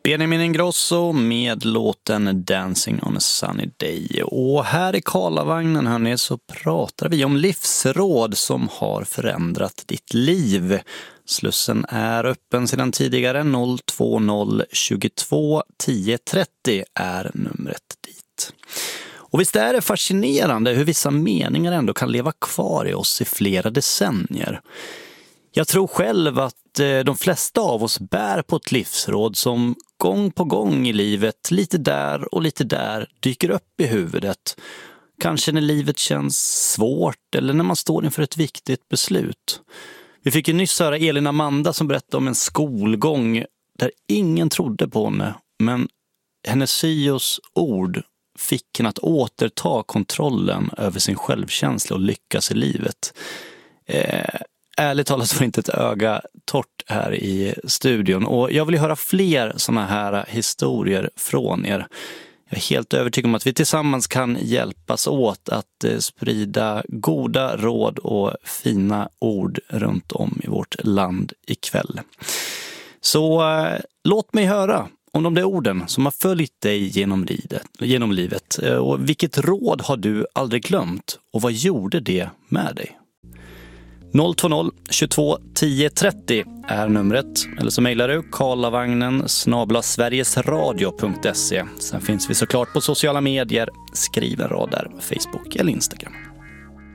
Benjamin Ingrosso med låten Dancing on a Sunny Day. Och här i Karlavagnen, hörni, så pratar vi om livsråd som har förändrat ditt liv. Slussen är öppen sedan tidigare. 020 22 10 30 är numret dit. Och visst är det fascinerande hur vissa meningar ändå kan leva kvar i oss i flera decennier. Jag tror själv att de flesta av oss bär på ett livsråd som gång på gång i livet, lite där och lite där, dyker upp i huvudet. Kanske när livet känns svårt eller när man står inför ett viktigt beslut. Vi fick ju nyss höra Elin Amanda som berättade om en skolgång där ingen trodde på henne, men hennes syos ord fick henne att återta kontrollen över sin självkänsla och lyckas i livet. Ärligt talat var inte ett öga torrt här i studion, och jag vill höra fler såna här historier från er. Jag är helt övertygad om att vi tillsammans kan hjälpas åt att sprida goda råd och fina ord runt om i vårt land ikväll. Så låt mig höra om de där orden som har följt dig genom livet. Och vilket råd har du aldrig glömt och vad gjorde det med dig? 020 22 10 30 är numret. Eller så mejlar du karlavagnen@sverigesradio.se. Sen finns vi såklart på sociala medier. Skriv en rad där, Facebook eller Instagram.